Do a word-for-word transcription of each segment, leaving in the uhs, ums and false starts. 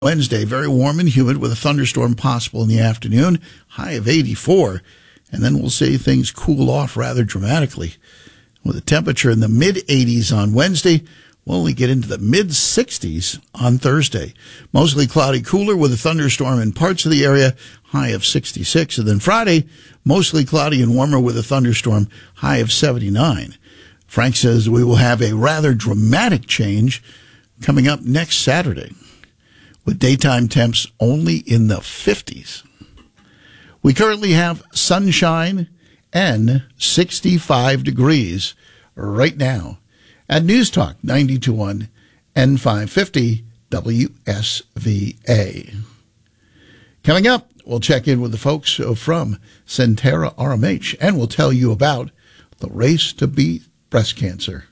Wednesday, very warm and humid with a thunderstorm possible in the afternoon, high of eighty-four. And then we'll see things cool off rather dramatically. With a temperature in the mid-eighties on Wednesday, we'll only get into the mid-sixties on Thursday. Mostly cloudy, cooler with a thunderstorm in parts of the area, high of sixty-six. And then Friday, mostly cloudy and warmer with a thunderstorm, high of seventy-nine. Frank says we will have a rather dramatic change coming up next Saturday, with daytime temps only in the fifties. We currently have sunshine and sixty-five degrees right now at News Talk ninety-two point one and five fifty W S V A. Coming up, we'll check in with the folks from Sentara R M H, and we'll tell you about the race to beat breast cancer.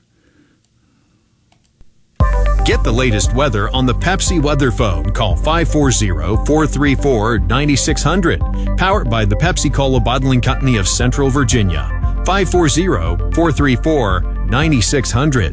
Get the latest weather on the Pepsi Weather Phone. Call five four zero, four three four, nine six zero zero. Powered by the Pepsi-Cola Bottling Company of Central Virginia. five four zero, four three four, nine six zero zero.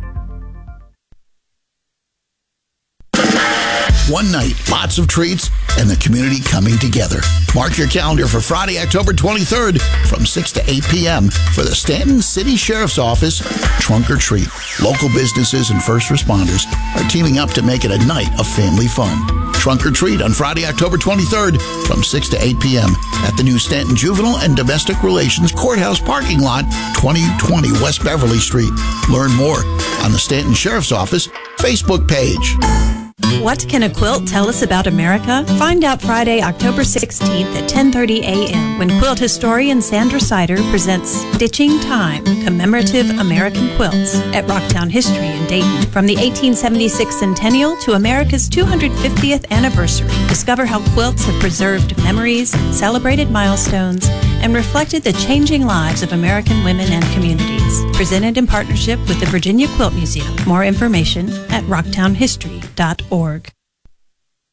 One night, lots of treats, and the community coming together. Mark your calendar for Friday, October twenty-third from six to eight p.m. for the Stanton City Sheriff's Office Trunk or Treat. Local businesses and first responders are teaming up to make it a night of family fun. Trunk or Treat on Friday, October twenty-third from six to eight p.m. at the new Stanton Juvenile and Domestic Relations Courthouse parking lot, twenty twenty West Beverly Street. Learn more on the Stanton Sheriff's Office Facebook page. What can a quilt tell us about America? Find out Friday, October sixteenth at ten thirty a.m. when quilt historian Sandra Sider presents Stitching Time, Commemorative American Quilts at Rocktown History in Dayton. From the eighteen seventy-six centennial to America's two hundred fiftieth anniversary, discover how quilts have preserved memories, celebrated milestones, and reflected the changing lives of American women and communities. Presented in partnership with the Virginia Quilt Museum. More information at rocktown history dot org.